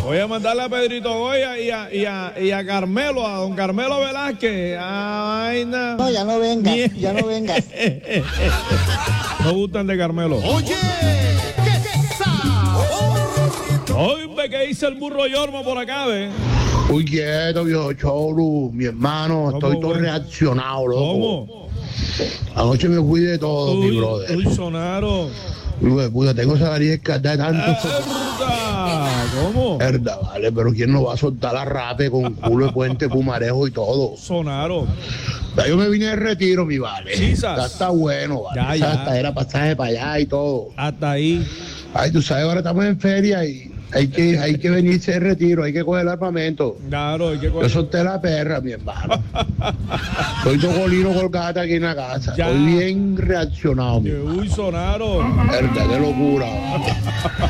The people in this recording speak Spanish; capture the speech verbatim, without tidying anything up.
Voy a mandarle a Pedrito Goya y a, y a, y a Carmelo, a don Carmelo Velázquez. Ay, no. No, ya no vengas, ya no vengas. No gustan de Carmelo. Oye, qué sabor. Oye, ¿qué dice el burro Yormo por acá, ve? Uy, quieto, viejo Cholu, mi hermano, estoy todo güey? reaccionado, loco. ¿Cómo? Anoche me fui de todo, mi Uy, brother. uy, sonaron. Uy, güey, puta, tengo esa nariz escaldada de tanto. ¡Erda! ¿Cómo? Verdad, vale, pero ¿quién no va a soltar la rape con culo de puente, pumarejo y todo? Sonaron. Ya yo me vine de retiro, mi vale. Quizás. Ya está bueno, vale. Ya, Ya, ya. Hasta era pasaje para allá y todo. Hasta ahí. Ay, tú sabes, ahora estamos en feria y hay que, hay que venirse de retiro, hay que coger el armamento. Claro, hay que Yo coger. solté la perra, mi hermano. Estoy togolino colgata aquí en la casa. Ya. Estoy bien reaccionado, mi hermano. Uy, sonaron. Verdad, qué locura.